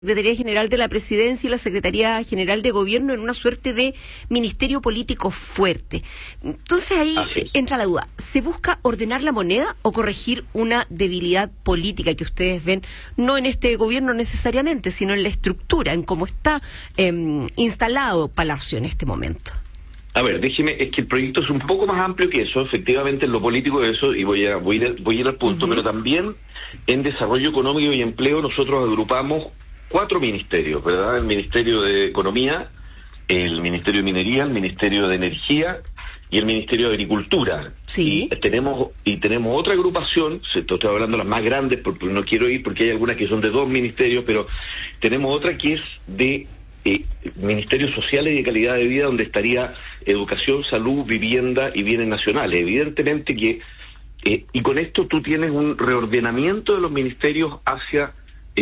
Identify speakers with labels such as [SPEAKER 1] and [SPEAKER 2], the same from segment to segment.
[SPEAKER 1] Secretaría General de la Presidencia y la Secretaría General de Gobierno en una suerte de ministerio político fuerte. Entonces ahí entra la duda. ¿Se busca ordenar la moneda o corregir una debilidad política que ustedes ven, no en este gobierno necesariamente, sino en la estructura, en cómo está instalado Palacio en este momento?
[SPEAKER 2] A ver, déjeme, es que el proyecto es un poco más amplio que eso, efectivamente en lo político de eso, y voy a ir al punto, pero también en desarrollo económico y empleo nosotros agrupamos 4 ministerios, ¿verdad? El Ministerio de Economía, el Ministerio de Minería, el Ministerio de Energía y el Ministerio de Agricultura.
[SPEAKER 1] Sí.
[SPEAKER 2] Y tenemos otra agrupación, estoy hablando de las más grandes porque no quiero ir porque hay algunas que son de 2 ministerios, pero tenemos otra que es de Ministerios Sociales y de Calidad de Vida, donde estaría Educación, Salud, Vivienda y Bienes Nacionales. Evidentemente que, y con esto tú tienes un reordenamiento de los ministerios hacia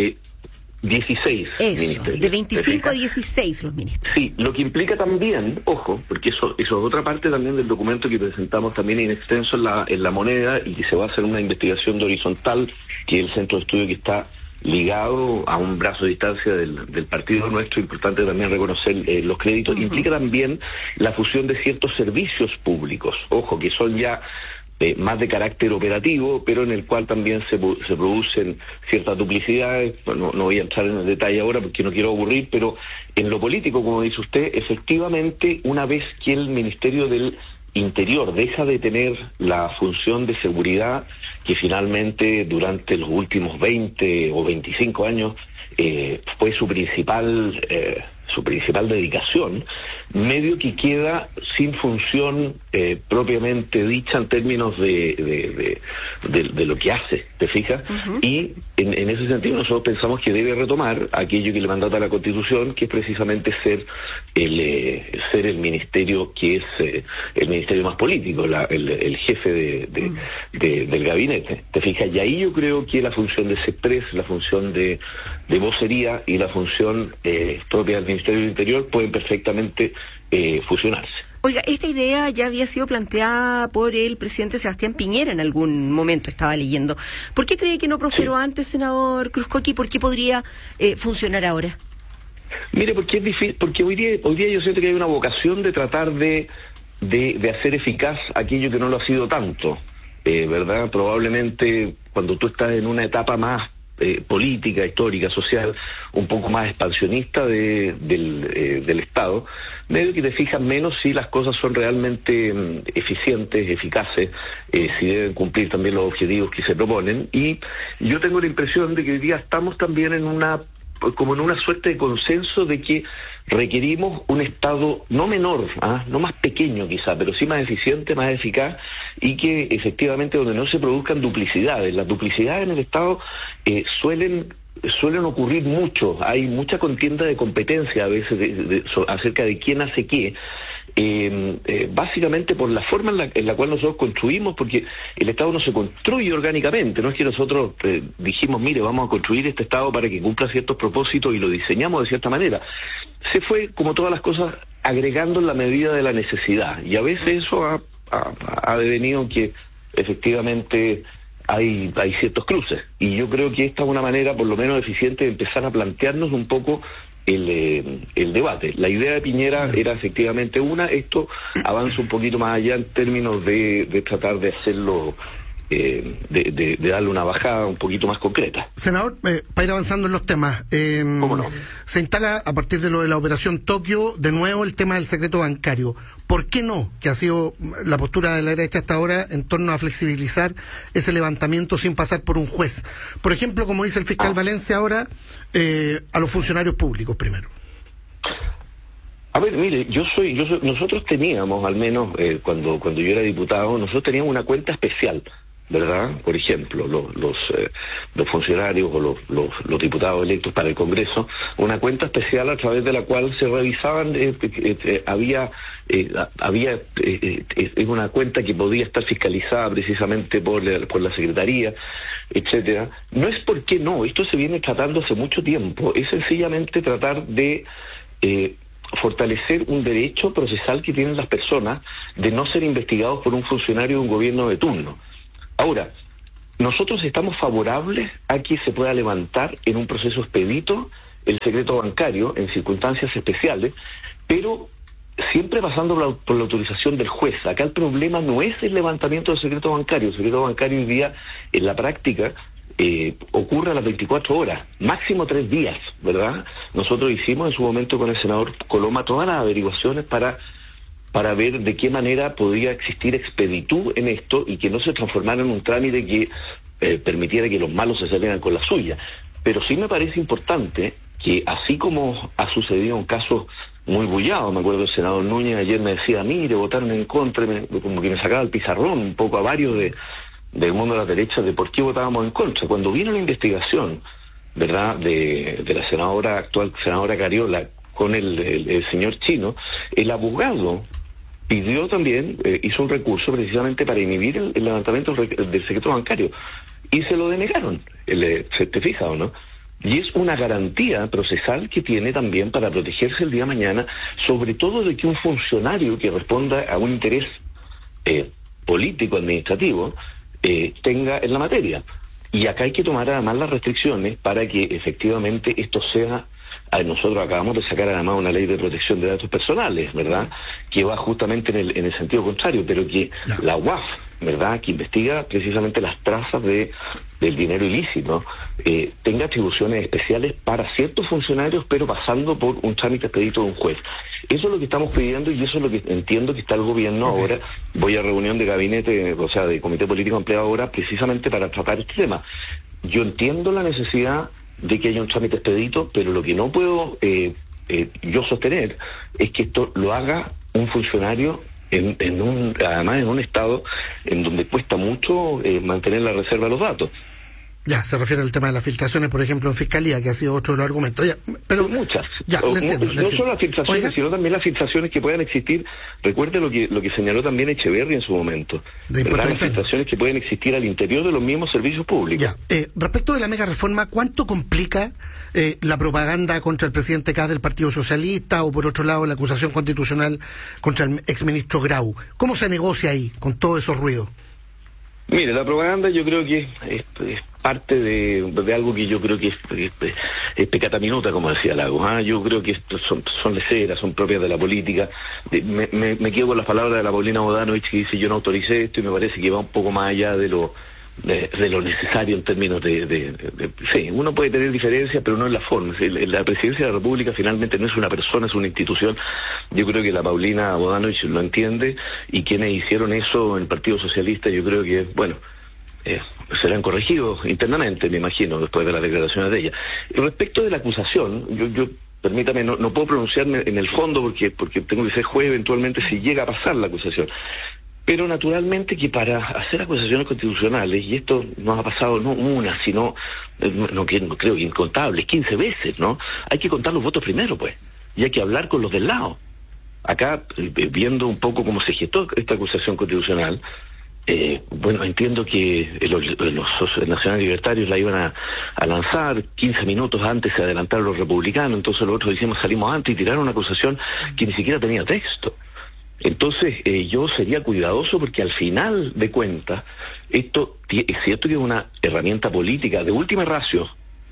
[SPEAKER 2] 16 ministerios.
[SPEAKER 1] De 25 a 16 los ministerios.
[SPEAKER 2] Sí, lo que implica también, ojo, porque eso es otra parte también del documento que presentamos también en extenso en la moneda, y que se va a hacer una investigación de horizontal, que es el centro de estudio que está ligado a un brazo de distancia del partido nuestro. Importante también reconocer los créditos. Implica también la fusión de ciertos servicios públicos, ojo, que son ya más de carácter operativo, pero en el cual también se producen ciertas duplicidades. Bueno, no voy a entrar en el detalle ahora porque no quiero aburrir, pero en lo político, como dice usted, efectivamente, una vez que el Ministerio del Interior deja de tener la función de seguridad, que finalmente durante los últimos 20 o 25 años fue su principal dedicación, medio que queda sin función propiamente dicha en términos de lo que hace, ¿te fijas? Y en ese sentido nosotros pensamos que debe retomar aquello que le mandata la Constitución, que es precisamente ser el ministerio que es el ministerio más político, el jefe del gabinete, ¿te fijas? Y ahí yo creo que la función de CEPRES, la función de vocería y la función propia del Ministerio del Interior pueden perfectamente fusionarse.
[SPEAKER 1] Oiga, esta idea ya había sido planteada por el presidente Sebastián Piñera en algún momento, estaba leyendo. ¿Por qué cree que no prosperó antes, senador Cruzcoqui? ¿Por qué podría funcionar ahora?
[SPEAKER 2] Mire, porque es difícil, porque hoy día yo siento que hay una vocación de tratar de hacer eficaz aquello que no lo ha sido tanto, ¿verdad? Probablemente cuando tú estás en una etapa más política, histórica, social, un poco más expansionista del Estado, medio que te fijas menos si las cosas son realmente eficientes, eficaces, si deben cumplir también los objetivos que se proponen. Y yo tengo la impresión de que hoy día estamos también en una suerte de consenso de que requerimos un Estado no menor, no más pequeño quizá, pero sí más eficiente, más eficaz, y que efectivamente donde no se produzcan duplicidades. Las duplicidades en el Estado suelen ocurrir mucho. Hay mucha contienda de competencia a veces acerca de quién hace qué. Básicamente por la forma en la cual nosotros construimos, porque el Estado no se construye orgánicamente, no es que nosotros dijimos, mire, vamos a construir este Estado para que cumpla ciertos propósitos y lo diseñamos de cierta manera. Se fue, como todas las cosas, agregando en la medida de la necesidad, y a veces eso ha devenido que efectivamente hay ciertos cruces, y yo creo que esta es una manera por lo menos eficiente de empezar a plantearnos un poco el debate. La idea de Piñera era efectivamente esto avanza un poquito más allá en términos de tratar de hacerlo, de darle una bajada un poquito más concreta.
[SPEAKER 3] Senador, para ir avanzando en los temas,
[SPEAKER 2] ¿cómo no?
[SPEAKER 3] Se instala a partir de lo de la Operación Tokio de nuevo el tema del secreto bancario. ¿Por qué no? Que ha sido la postura de la derecha hasta ahora en torno a flexibilizar ese levantamiento sin pasar por un juez. Por ejemplo, como dice el fiscal Valencia ahora, a los funcionarios públicos primero.
[SPEAKER 2] A ver, mire, nosotros teníamos, al menos cuando yo era diputado, nosotros teníamos una cuenta especial, ¿verdad? Por ejemplo, los funcionarios o los diputados electos para el Congreso, una cuenta especial a través de la cual se revisaban, había una cuenta que podía estar fiscalizada precisamente por la Secretaría, etcétera. No es por qué no, esto se viene tratando hace mucho tiempo, es sencillamente tratar de fortalecer un derecho procesal que tienen las personas de no ser investigados por un funcionario de un gobierno de turno. Ahora, nosotros estamos favorables a que se pueda levantar en un proceso expedito el secreto bancario en circunstancias especiales, pero siempre pasando por la autorización del juez. Acá el problema no es el levantamiento del secreto bancario. El secreto bancario hoy día, en la práctica, ocurre a las 24 horas, máximo 3 días, ¿verdad? Nosotros hicimos en su momento con el senador Coloma todas las averiguaciones para ver de qué manera podría existir expeditud en esto y que no se transformara en un trámite que permitiera que los malos se salieran con la suya. Pero sí me parece importante que, así como ha sucedido un caso muy bullado, me acuerdo el senador Núñez ayer me decía, mire, votaron en contra, como que me sacaba el pizarrón un poco a varios del mundo de la derecha de por qué votábamos en contra. Cuando vino la investigación, ¿verdad?, de la actual senadora Cariola con el señor Chino, el abogado pidió también, hizo un recurso precisamente para inhibir el levantamiento del secreto bancario, y se lo denegaron. ¿Te fijas o no? Y es una garantía procesal que tiene también para protegerse el día de mañana, sobre todo de que un funcionario que responda a un interés político, administrativo, tenga en la materia. Y acá hay que tomar además las restricciones para que efectivamente esto sea... Nosotros acabamos de sacar además una ley de protección de datos personales, ¿verdad?, que va justamente en el sentido contrario, pero que la UAF, ¿verdad?, que investiga precisamente las trazas del dinero ilícito, tenga atribuciones especiales para ciertos funcionarios, pero pasando por un trámite expedito de un juez. Eso es lo que estamos pidiendo y eso es lo que entiendo que está el gobierno ahora. Voy a reunión de gabinete, o sea, de comité político empleado ahora, precisamente para tratar este tema. Yo entiendo la necesidad de que haya un trámite expedito, pero lo que no puedo yo sostener es que esto lo haga un funcionario además en un estado en donde cuesta mucho mantener la reserva de los datos.
[SPEAKER 3] Ya, se refiere al tema de las filtraciones, por ejemplo, en Fiscalía, que ha sido otro de los argumentos. Ya, pero
[SPEAKER 2] muchas.
[SPEAKER 3] Ya, lo entiendo.
[SPEAKER 2] No solo las filtraciones, sino también las filtraciones que puedan existir. Recuerde lo que señaló también Echeverri en su momento. Las filtraciones que pueden existir al interior de los mismos servicios públicos.
[SPEAKER 3] Ya, respecto de la mega reforma, ¿cuánto complica la propaganda contra el presidente Kast del Partido Socialista o, por otro lado, la acusación constitucional contra el exministro Grau? ¿Cómo se negocia ahí con todos esos ruidos?
[SPEAKER 2] Mire, la propaganda yo creo que es parte de algo que yo creo que es pecata minuta, como decía Lagos. Yo creo que son leceras, son propias de la política. Me quedo con las palabras de la Paulina Bodanovich, que dice yo no autoricé esto, y me parece que va un poco más allá de lo necesario en términos sí, uno puede tener diferencias, pero no en la forma. La presidencia de la República finalmente no es una persona, es una institución. Yo creo que la Paulina Bodanovich lo entiende, y quienes hicieron eso en el Partido Socialista, yo creo que, bueno, serán corregidos internamente, me imagino, después de las declaraciones de ella. Y respecto de la acusación, yo permítame, no puedo pronunciarme en el fondo porque tengo que ser juez eventualmente si llega a pasar la acusación. Pero naturalmente que para hacer acusaciones constitucionales, y esto nos ha pasado no una, sino, no creo que incontables, 15 veces, ¿no? Hay que contar los votos primero, pues, y hay que hablar con los del lado. Acá, viendo un poco cómo se gestó esta acusación constitucional, bueno, entiendo que los nacionales libertarios la iban a lanzar, 15 minutos antes se adelantaron los republicanos, entonces los otros decimos salimos antes y tiraron una acusación que ni siquiera tenía texto. Entonces yo sería cuidadoso, porque al final de cuentas esto es cierto que es una herramienta política de última ratio,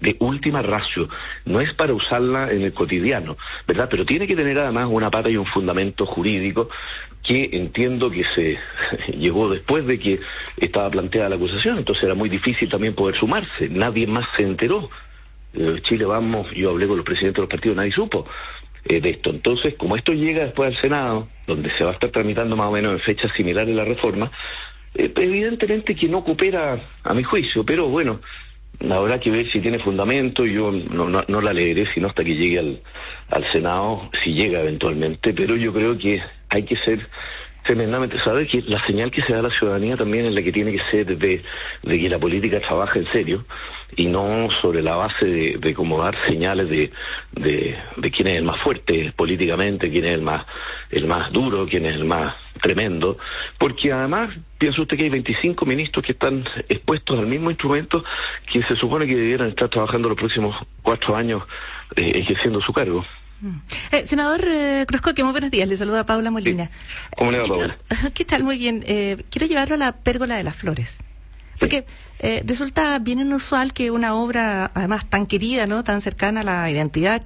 [SPEAKER 2] no es para usarla en el cotidiano, ¿verdad? Pero tiene que tener además una pata y un fundamento jurídico que entiendo que se llegó después de que estaba planteada la acusación, entonces era muy difícil también poder sumarse, nadie más se enteró. Chile Vamos, yo hablé con los presidentes de los partidos, nadie supo de esto. Entonces, como esto llega después al Senado, donde se va a estar tramitando más o menos en fechas similares la reforma, evidentemente que no coopera a mi juicio, pero bueno, habrá que ver si tiene fundamento. Yo no la leeré sino hasta que llegue al Senado, si llega eventualmente, pero yo creo que hay que ser tremendamente, saber que la señal que se da a la ciudadanía también es la que tiene que ser de que la política trabaja en serio y no sobre la base de como dar señales de quién es el más fuerte políticamente, quién es el más duro, quién es el más tremendo, porque además piensa usted que hay 25 ministros que están expuestos al mismo instrumento que se supone que debieran estar trabajando los próximos 4 años ejerciendo su cargo.
[SPEAKER 4] Senador Cruzcoque, muy buenos días, le saluda Paula Molina.
[SPEAKER 2] Sí. ¿Cómo le va, Paula?
[SPEAKER 4] ¿Qué tal? Muy bien. Quiero llevarlo a la Pérgola de las Flores, Porque resulta bien inusual que una obra, además tan querida, ¿no?, tan cercana a la identidad